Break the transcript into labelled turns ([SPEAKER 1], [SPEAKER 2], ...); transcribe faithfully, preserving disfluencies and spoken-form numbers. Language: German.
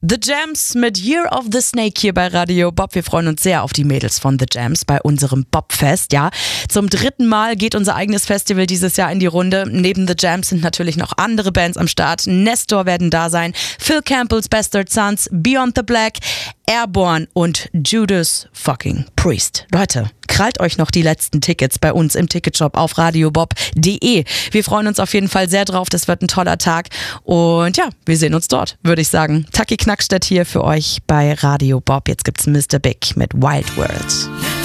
[SPEAKER 1] The Jams mit Year of the Snake hier bei Radio Bob. Wir freuen uns sehr auf die Mädels von The Jams bei unserem Bobfest. Ja, zum dritten Mal geht unser eigenes Festival dieses Jahr in die Runde. Neben The Jams sind natürlich noch andere Bands am Start. Nestor werden da sein, Phil Campbell's Bastard Sons, Beyond the Black, Airborne und Judas fucking Priest. Leute, krallt euch noch die letzten Tickets bei uns im Ticketshop auf radiobob punkt de. Wir freuen uns auf jeden Fall sehr drauf. Das wird ein toller Tag. Und ja, wir sehen uns dort, würde ich sagen. Taki Knackstedt hier für euch bei Radio Bob. Jetzt gibt's Mister Big mit Wild World.